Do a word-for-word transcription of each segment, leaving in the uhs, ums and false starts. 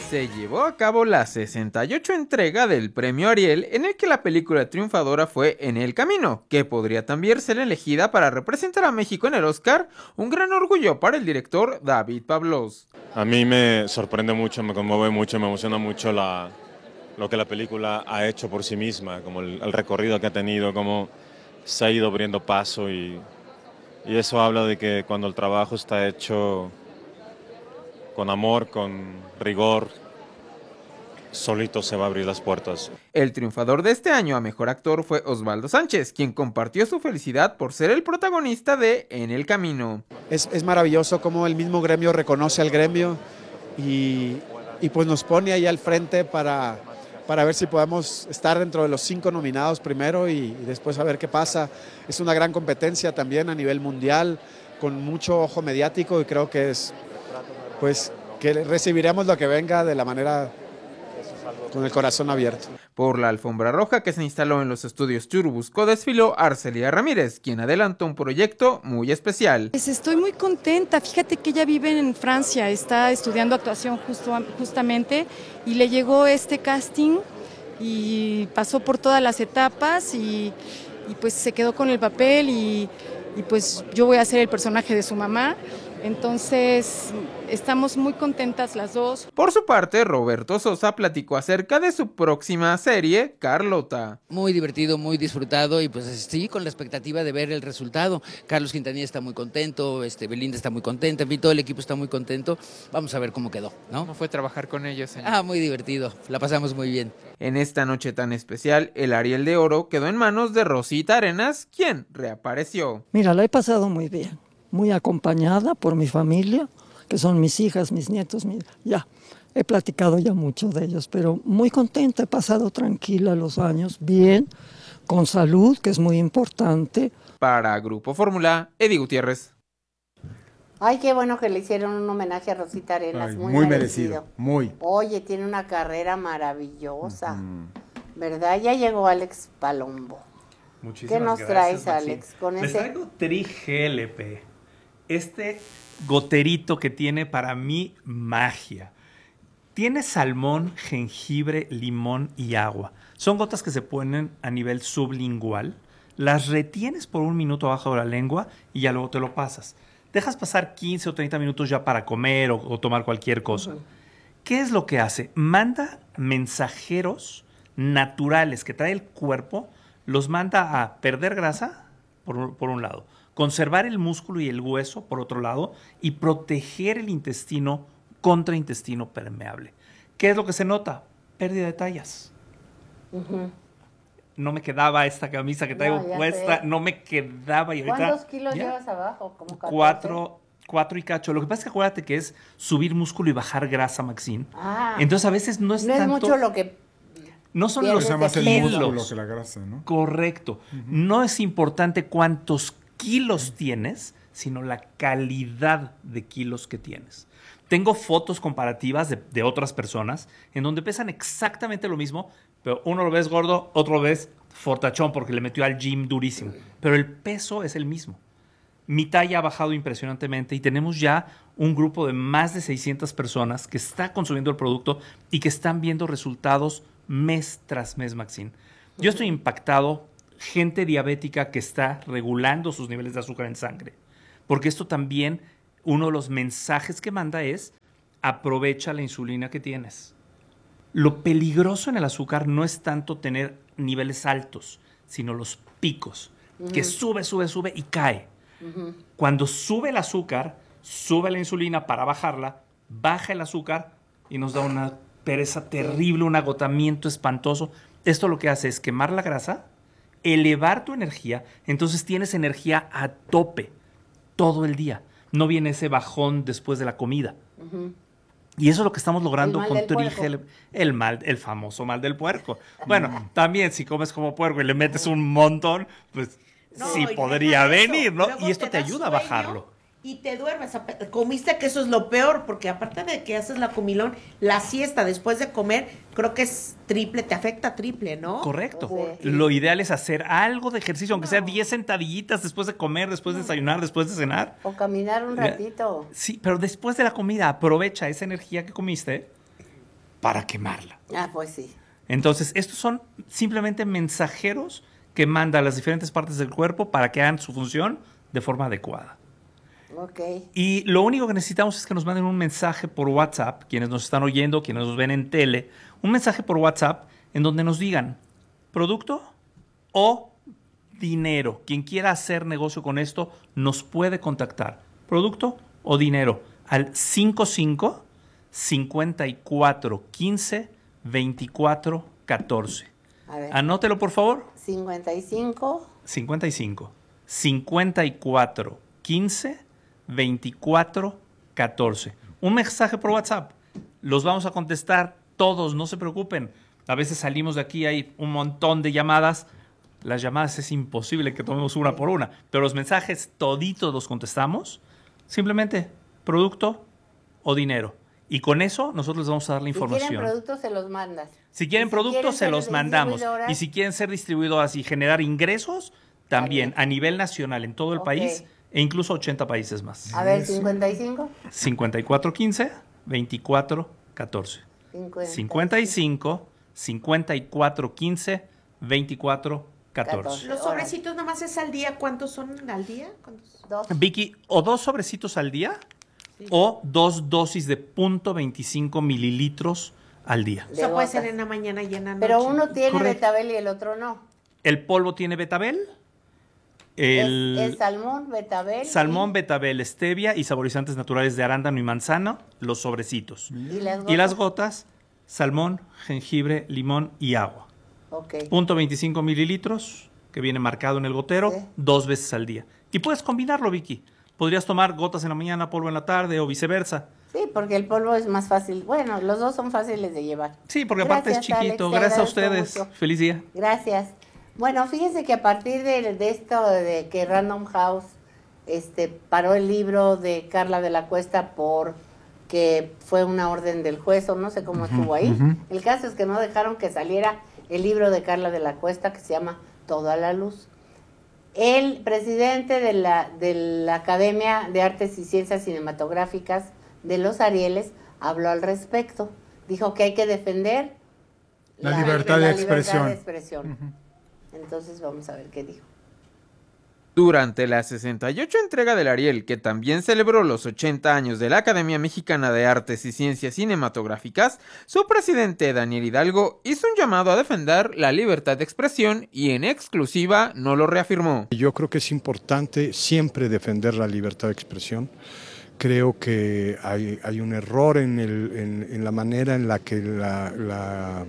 Se llevó a cabo la sesenta y ocho entrega del Premio Ariel, en el que la película triunfadora fue En el Camino, que podría también ser elegida para representar a México en el Oscar, un gran orgullo para el director David Pablos. A mí me sorprende mucho, me conmueve mucho, me emociona mucho la, lo que la película ha hecho por sí misma, como el, el recorrido que ha tenido, cómo se ha ido abriendo paso y, y eso habla de que cuando el trabajo está hecho con amor, con rigor, solito se va a abrir las puertas. El triunfador de este año a mejor actor fue Osvaldo Sánchez, quien compartió su felicidad por ser el protagonista de En el Camino. Es, es maravilloso cómo el mismo gremio reconoce al gremio y, y pues nos pone ahí al frente para, para ver si podemos estar dentro de los cinco nominados primero y, y después a ver qué pasa. Es una gran competencia también a nivel mundial, con mucho ojo mediático y creo que es, pues, que recibiremos lo que venga de la manera con el corazón abierto. Por la alfombra roja que se instaló en los estudios Churubusco desfiló Arcelia Ramírez, quien adelantó un proyecto muy especial. Pues estoy muy contenta, fíjate que ella vive en Francia, está estudiando actuación justo, justamente y le llegó este casting y pasó por todas las etapas y, y pues se quedó con el papel y, y pues yo voy a ser el personaje de su mamá. Entonces, estamos muy contentas las dos. Por su parte, Roberto Sosa platicó acerca de su próxima serie, Carlota. Muy divertido, muy disfrutado y pues sí, con la expectativa de ver el resultado. Carlos Quintanilla está muy contento, este, Belinda está muy contenta, en fin, todo el equipo está muy contento. Vamos a ver cómo quedó, ¿no? ¿Cómo fue trabajar con ellos, señor? Ah, muy divertido, la pasamos muy bien. En esta noche tan especial, el Ariel de Oro quedó en manos de Rosita Arenas, quien reapareció. Mira, la he pasado muy bien. Muy acompañada por mi familia, que son mis hijas, mis nietos, mi, ya, he platicado ya mucho de ellos, pero muy contenta, he pasado tranquila los años, bien, con salud, que es muy importante. Para Grupo Fórmula, Eddie Gutiérrez. Ay, qué bueno que le hicieron un homenaje a Rosita Arenas, Ay, muy, muy merecido. merecido, muy. Oye, tiene una carrera maravillosa, Uh-huh. ¿verdad? Ya llegó Alex Palombo. Muchísimas ¿Qué nos gracias, traes, Maxine. Alex? Con Les ese traigo Tri G L P. Este goterito que tiene para mí magia. Tiene salmón, jengibre, limón y agua. Son gotas que se ponen a nivel sublingual. Las retienes por un minuto abajo de la lengua y ya luego te lo pasas. Dejas pasar quince o treinta minutos ya para comer o, o tomar cualquier cosa. Uh-huh. ¿Qué es lo que hace? Manda mensajeros naturales que trae el cuerpo, los manda a perder grasa, por, por un lado, conservar el músculo y el hueso, por otro lado, y proteger el intestino contra intestino permeable. ¿Qué es lo que se nota? Pérdida de tallas. Uh-huh. No me quedaba esta camisa que traigo no, puesta, sé. no me quedaba. Y ahorita, ¿cuántos kilos ¿ya? llevas abajo? ¿Como catorce? Cuatro, cuatro y cacho. Lo que pasa es que acuérdate que es subir músculo y bajar grasa, Maxine. Ah, Entonces a veces no es no tanto... No es mucho lo que... No son los más el músculo que la grasa, ¿no? Correcto. Uh-huh. No es importante cuántos kilos tienes, sino la calidad de kilos que tienes. Tengo fotos comparativas de, de otras personas en donde pesan exactamente lo mismo, pero uno lo ves gordo, otro lo ves fortachón porque le metió al gym durísimo. Pero el peso es el mismo. Mi talla ha bajado impresionantemente y tenemos ya un grupo de más de seiscientas personas que está consumiendo el producto y que están viendo resultados mes tras mes, Maxine. Yo estoy impactado. Gente diabética que está regulando sus niveles de azúcar en sangre. Porque esto también, uno de los mensajes que manda es, aprovecha la insulina que tienes. Lo peligroso en el azúcar no es tanto tener niveles altos, sino los picos, uh-huh. que sube, sube, sube y cae. Uh-huh. Cuando sube el azúcar, sube la insulina para bajarla, baja el azúcar y nos da una pereza terrible, un agotamiento espantoso. Esto lo que hace es quemar la grasa, elevar tu energía, entonces tienes energía a tope todo el día. No viene ese bajón después de la comida. Uh-huh. Y eso es lo que estamos logrando con Tri G L P. El mal, el famoso mal del puerco. Bueno, uh-huh. también si comes como puerco y le metes un montón, pues no, sí podría venir, ¿no? Y esto te, te ayuda sueño. a bajarlo. Y te duermes, comiste, que eso es lo peor, porque aparte de que haces la comilón, la siesta después de comer, creo que es triple, te afecta triple, ¿no? Correcto. Sí. Lo ideal es hacer algo de ejercicio, aunque no. sea diez sentadillitas después de comer, después no. de desayunar, después de cenar. O caminar un ratito. Sí, pero después de la comida, aprovecha esa energía que comiste para quemarla. Ah, pues sí. Entonces, estos son simplemente mensajeros que manda a las diferentes partes del cuerpo para que hagan su función de forma adecuada. Ok. Y lo único que necesitamos es que nos manden un mensaje por WhatsApp, quienes nos están oyendo, quienes nos ven en tele, un mensaje por WhatsApp en donde nos digan producto o dinero. Quien quiera hacer negocio con esto nos puede contactar. Producto o dinero al cincuenta y cinco, cincuenta y cuatro, quince, veinticuatro, catorce. A ver. Anótelo, por favor. cincuenta y cinco. cincuenta y cinco, cincuenta y cuatro, quince, veinticuatro, catorce. Un mensaje por WhatsApp. Los vamos a contestar todos, no se preocupen. A veces salimos de aquí, hay un montón de llamadas. Las llamadas es imposible que tomemos una por una, pero los mensajes toditos los contestamos. Simplemente producto o dinero. Y con eso nosotros les vamos a dar la información. Si quieren productos, se los mandas. Si quieren si productos, quieren se ser los mandamos. distribuidoras. Y si quieren ser distribuidoras y generar ingresos, también a nivel nacional en todo el Ok. país e incluso ochenta países más. A ver, cincuenta y cinco. cincuenta y cuatro, quince, veinticuatro, catorce. cincuenta y cinco, cincuenta y cuatro, quince, veinticuatro, catorce. Los sobrecitos nomás es al día. ¿Cuántos son al día? ¿Cuántos? Dos. Vicky, o dos sobrecitos al día o dos dosis de punto veinticinco mililitros al día. O sea, De puede gotas. ser en la mañana y en la noche. Pero uno tiene Correcto. betabel y el otro no. El polvo tiene betabel, el Es, es salmón, betabel. salmón, betabel, stevia y saborizantes naturales de arándano y manzana, los sobrecitos. Y, y las gotas. Y las gotas, salmón, jengibre, limón y agua. Ok. Punto veinticinco mililitros, que viene marcado en el gotero, Sí. dos veces al día. Y puedes combinarlo, Vicky. Podrías tomar gotas en la mañana, polvo en la tarde o viceversa. Sí, porque el polvo es más fácil. Bueno, los dos son fáciles de llevar. Sí, porque aparte es Gracias, chiquito. Alex, te Gracias a agradezco ustedes. mucho. Feliz día. Gracias. Bueno, fíjense que a partir de, de esto de que Random House este, paró el libro de Carla de la Cuesta por que fue una orden del juez o no sé cómo estuvo ahí. ujú. El caso es que no dejaron que saliera el libro de Carla de la Cuesta que se llama Todo a la Luz. El presidente de la, de la Academia de Artes y Ciencias Cinematográficas de los Arieles habló al respecto. Dijo que hay que defender La libertad de expresión. de expresión. Entonces vamos a ver qué dijo. Durante la sesenta y ocho entrega del Ariel, que también celebró los ochenta años de la Academia Mexicana de Artes y Ciencias Cinematográficas, su presidente Daniel Hidalgo hizo un llamado a defender la libertad de expresión y en exclusiva no lo reafirmó. Yo creo que es importante siempre defender la libertad de expresión. Creo que hay, hay un error en, el, en, en la manera en la que la, la,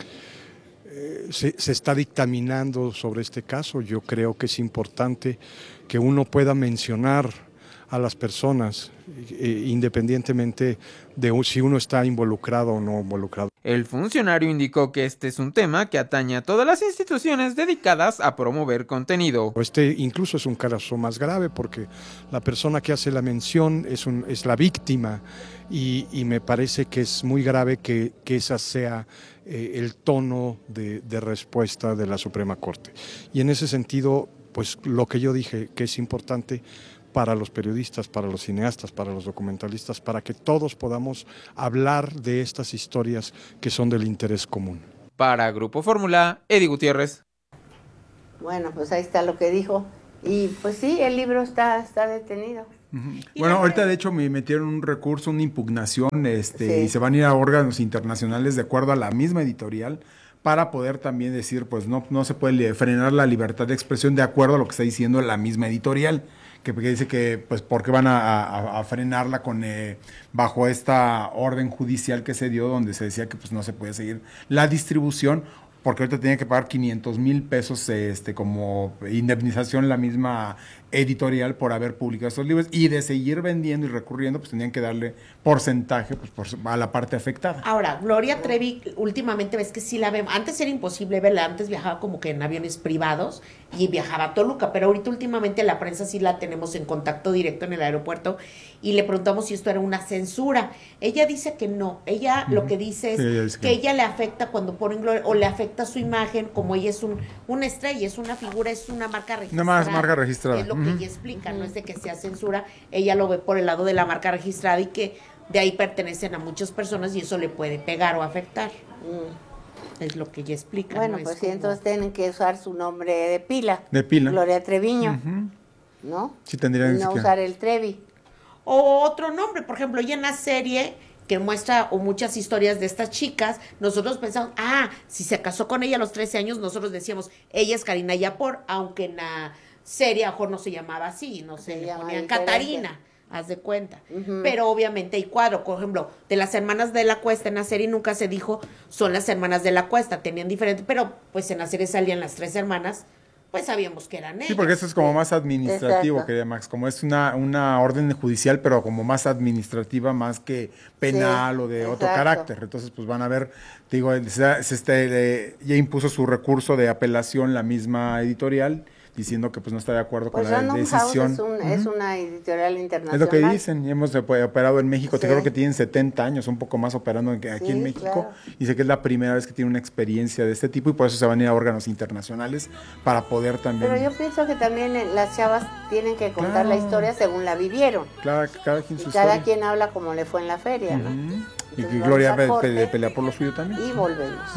eh, se, se está dictaminando sobre este caso. Yo creo que es importante que uno pueda mencionar a las personas eh, independientemente de si uno está involucrado o no involucrado. El funcionario indicó que este es un tema que atañe a todas las instituciones dedicadas a promover contenido. Este incluso es un caso más grave porque la persona que hace la mención es, un, es la víctima y, y me parece que es muy grave que, que esa sea eh, el tono de, de respuesta de la Suprema Corte. Y en ese sentido, pues lo que yo dije que es importante para los periodistas, para los cineastas, para los documentalistas, para que todos podamos hablar de estas historias que son del interés común. Para Grupo Fórmula, Eddie Gutiérrez. Bueno, pues ahí está lo que dijo. Y pues sí, el libro está, está detenido. Uh-huh. Bueno, ahorita de hecho me metieron un recurso, una impugnación, este, Sí. y se van a ir a órganos internacionales de acuerdo a la misma editorial para poder también decir, pues no, no se puede frenar la libertad de expresión de acuerdo a lo que está diciendo la misma editorial. Que, que dice que, pues, ¿por qué van a, a, a frenarla con eh, bajo esta orden judicial que se dio, donde se decía que pues no se puede seguir la distribución, porque ahorita tenía que pagar quinientos mil pesos este, como indemnización la misma editorial por haber publicado estos libros, y de seguir vendiendo y recurriendo, pues tenían que darle porcentaje pues, por, a la parte afectada. Ahora, Gloria Trevi, últimamente ves que sí la vemos. Antes era imposible verla, antes viajaba como que en aviones privados y viajaba a Toluca, pero ahorita últimamente la prensa sí la tenemos en contacto directo en el aeropuerto y le preguntamos si esto era una censura. Ella dice que no, ella uh-huh. lo que dice es, sí, ella dice que, que ella le afecta cuando ponen Gloria, o le afecta su imagen, como ella es un, una estrella, es una figura, es una marca registrada. Una más marca registrada. Es lo uh-huh. que ella explica, uh-huh. no es de que sea censura, ella lo ve por el lado de la marca registrada y que de ahí pertenecen a muchas personas y eso le puede pegar o afectar. Mm. Es lo que ella explica. Bueno, ¿no? pues Es sí, como- entonces tienen que usar su nombre de pila. De pila. Gloria Treviño, Ujú. ¿no? Sí, tendrían Y no que- usar el Trevi. O otro nombre, por ejemplo, y en la serie que muestra o muchas historias de estas chicas, nosotros pensamos, ah, si se casó con ella a los trece años, nosotros decíamos, ella es Karina Yapor, aunque en la serie a lo mejor no se llamaba así, no Se se, llama ponían diferente. Catarina, haz de cuenta. Ujú. Pero obviamente hay cuadro, por ejemplo, de las hermanas de la Cuesta en la serie nunca se dijo, son las hermanas de la Cuesta, tenían diferentes, pero pues en la serie salían las tres hermanas, pues sabíamos que eran ellas. Sí, porque eso es como más administrativo, Exacto. querida Max, como es una, una orden judicial, pero como más administrativa, más que penal Sí, o de otro exacto. carácter. Entonces, pues van a ver, te digo, se, se este, eh, ya impuso su recurso de apelación la misma editorial, diciendo que pues no está de acuerdo Pues con la Random decisión. House es, un, Ujú. es una editorial Es internacional. lo que dicen, y hemos eh, operado en México, te Sí. creo que tienen setenta años, un poco más operando en- aquí Sí, en México, claro. y sé que es la primera vez que tiene una experiencia de este tipo y por eso se van a ir a órganos internacionales para poder también... Pero yo pienso que también eh, las chavas tienen que contar Claro. la historia según la vivieron. Claro, cada quien Y su cada historia. quien habla como le fue en la feria, ¿no? Ujú. Y Entonces que vamos Gloria a pe- corte pe- pelea por lo suyo también. Y volvemos.